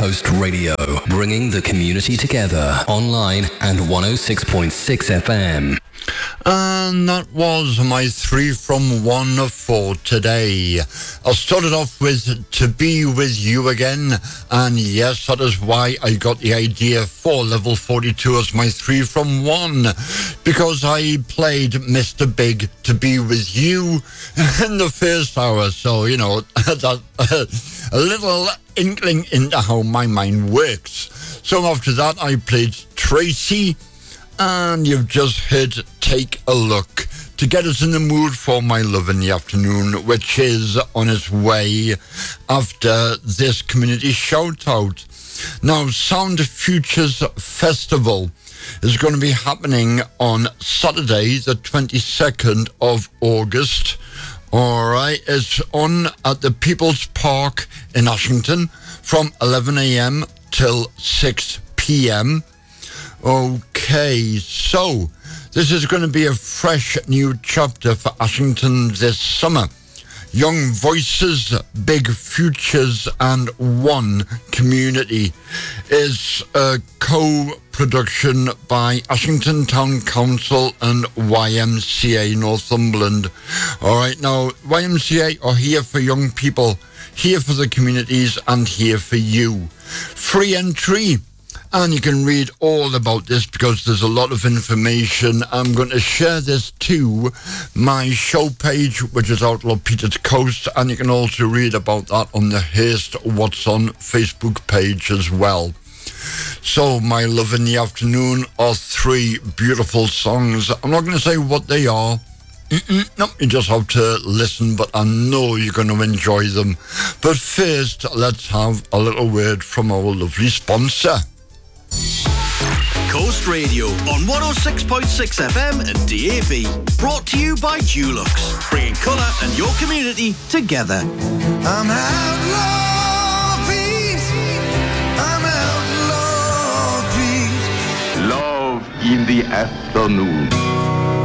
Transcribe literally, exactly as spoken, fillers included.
Coast Radio, bringing the community together, online and one oh six point six F M. And that was my three from one for today. I started off with To Be With You Again, and yes, that is why I got the idea for level forty-two as my three from one, because I played Mister Big To Be With You in the first hour, so, you know, that, uh, a little inkling into how my mind works. So after that, I played Tracy, and you've just heard Take a Look to get us in the mood for My Love in the Afternoon, which is on its way after this community shout out. Now, Sound Futures Festival is going to be happening on Saturday, the twenty-second of August. All right, it's on at the People's Park in Ashington from eleven a.m. till six p.m. Okay, so this is going to be a fresh new chapter for Ashington this summer. Young Voices, Big Futures and One Community is a co-production by Ashington Town Council and Y M C A Northumberland. All right, now, Y M C A are here for young people, here for the communities, and here for you. Free entry. And you can read all about this because there's a lot of information. I'm going to share this to my show page, which is Outlaw Peter's Coast, and you can also read about that on the Hearst What's On Facebook page as well. So, My Love in the Afternoon are three beautiful songs. I'm not going to say what they are. Mm-mm, no, you just have to listen, but I know you're going to enjoy them. But first, let's have a little word from our lovely sponsor. Coast Radio on one oh six point six F M and D A B. Brought to you by Dulux, bringing colour and your community together. I'm outlaw peace. I'm outlaw peace. Love in the afternoon.